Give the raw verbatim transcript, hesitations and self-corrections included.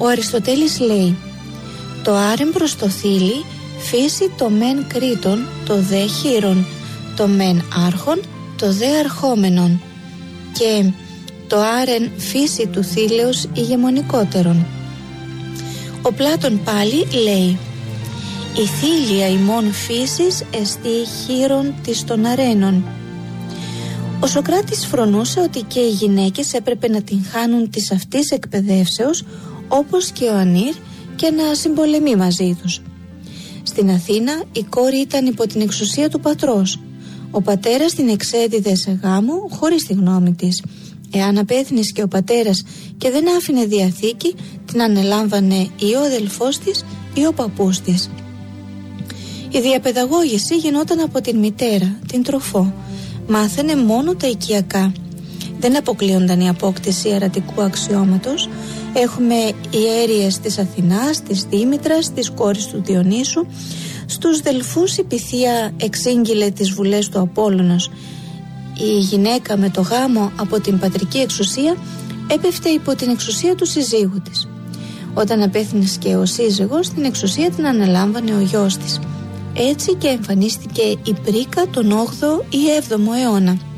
Ο Αριστοτέλης λέει: το άρεν προς το θήλυ, φύση το μεν κρήτον, το δε χείρον, το μεν άρχον, το δε αρχόμενον. Και το άρεν φύση του θήλεως ηγεμονικότερον. Ο Πλάτων πάλι λέει: η θήλια ημών φύσης εστί χείρον της των αρένων. Ο Σωκράτης φρονούσε ότι και οι γυναίκες έπρεπε να την χάνουν της αυτής εκπαιδεύσεως, όπως και ο Ανήρ, και να συμπολεμεί μαζί τους. Στην Αθήνα η κόρη ήταν υπό την εξουσία του πατρός. Ο πατέρας την εξέδιδε σε γάμο χωρίς τη γνώμη της. Εάν απέθυνες και ο πατέρας και δεν άφηνε διαθήκη, την ανελάμβανε ή ο αδελφός της ή ο παππούς της. Η διαπαιδαγώγηση γινόταν από την μητέρα, την Τροφό. Μάθαινε μόνο τα οικιακά. Δεν αποκλείονταν η απόκτηση ιερατικού αξιώματος. Έχουμε ιέρειες της Αθηνάς, της Δήμητρας, της κόρης του Διονύσου. Στους Δελφούς η Πυθία εξήγηλε τις βουλές του Απόλλωνος. Η γυναίκα με το γάμο από την πατρική εξουσία έπεφτε υπό την εξουσία του συζύγου της. Όταν απέθυνες και ο σύζυγος, την εξουσία την αναλάμβανε ο γιος της. Έτσι και εμφανίστηκε η πρίκα τον όγδοο ή έβδομο αιώνα.